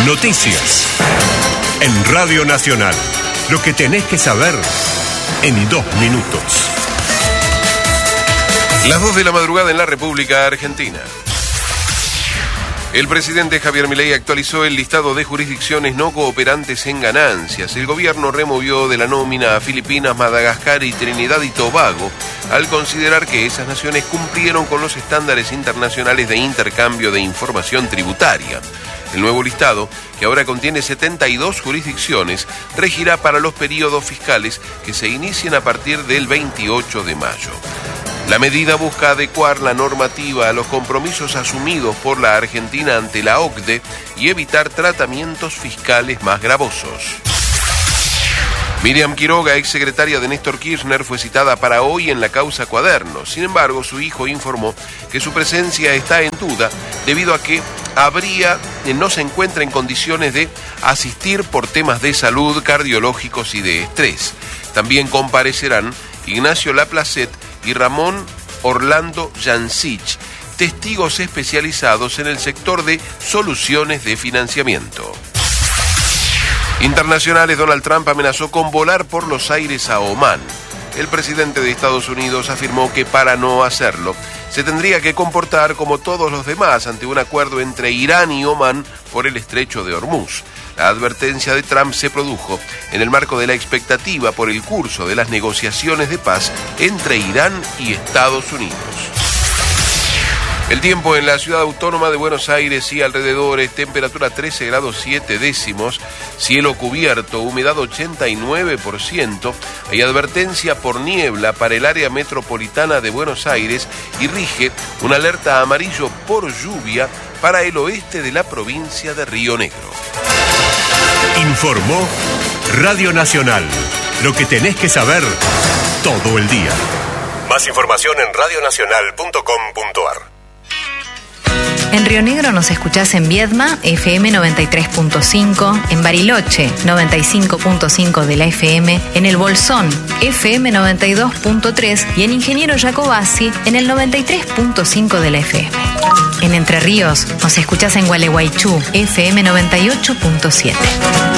Noticias. En Radio Nacional. Lo que tenés que saber en 2 minutos. Las 2 de la madrugada en la República Argentina. El presidente Javier Milei actualizó el listado de jurisdicciones no cooperantes en ganancias. El gobierno removió de la nómina a Filipinas, Madagascar y Trinidad y Tobago al considerar que esas naciones cumplieron con los estándares internacionales de intercambio de información tributaria. El nuevo listado, que ahora contiene 72 jurisdicciones, regirá para los periodos fiscales que se inician a partir del 28 de mayo. La medida busca adecuar la normativa a los compromisos asumidos por la Argentina ante la OCDE y evitar tratamientos fiscales más gravosos. Miriam Quiroga, exsecretaria de Néstor Kirchner, fue citada para hoy en la causa Cuadernos. Sin embargo, su hijo informó que su presencia está en duda debido a que no se encuentra en condiciones de asistir por temas de salud, cardiológicos y de estrés. También comparecerán Ignacio Laplacet y Ramón Orlando Jancich, testigos especializados en el sector de soluciones de financiamiento. Internacionales, Donald Trump amenazó con volar por los aires a Omán. El presidente de Estados Unidos afirmó que para no hacerlo, se tendría que comportar como todos los demás ante un acuerdo entre Irán y Omán por el estrecho de Hormuz. La advertencia de Trump se produjo en el marco de la expectativa por el curso de las negociaciones de paz entre Irán y Estados Unidos. El tiempo en la ciudad autónoma de Buenos Aires y alrededores: temperatura 13 grados 7 décimos, cielo cubierto, humedad 89%, hay advertencia por niebla para el área metropolitana de Buenos Aires y rige una alerta amarillo por lluvia para el oeste de la provincia de Río Negro. Informó Radio Nacional. Lo que tenés que saber todo el día. Más información en radionacional.com.ar. En Río Negro nos escuchás en Viedma, FM 93.5, en Bariloche, 95.5 de la FM, en El Bolsón, FM 92.3 y en Ingeniero Jacobasi, en el 93.5 de la FM. En Entre Ríos nos escuchás en Gualeguaychú, FM 98.7.